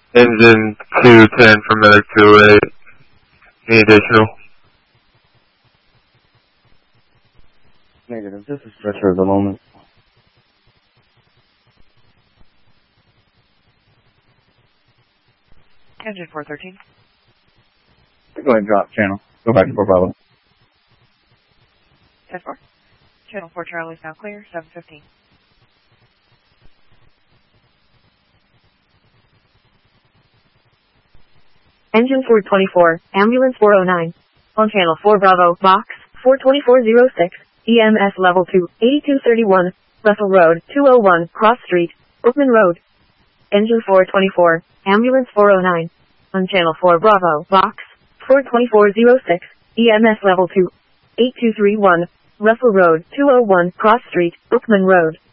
Engine 210 for medic 208. Any additional? Negative. This is stretcher at the moment. Engine 413. Go ahead and drop channel. Go back to 4 Bravo. 10-4. Channel 4 Charlie is now clear, 715. Engine 424, ambulance 409. On channel 4 Bravo, box 42406, EMS level 2, 8231, Russell Road, 201, Cross Street, Brookman Road. Engine 424, ambulance 409. On channel 4 Bravo, box 42406, EMS level 2, 8231, Russell Road, 201, Cross Street, Brookman Road.